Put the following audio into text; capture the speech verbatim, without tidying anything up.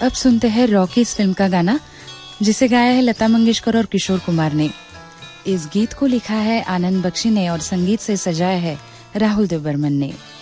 अब सुनते हैं रॉकी इस फिल्म का गाना, जिसे गाया है लता मंगेशकर और किशोर कुमार ने। इस गीत को लिखा है आनंद बख्शी ने और संगीत से सजाया है राहुल देव बर्मन ने।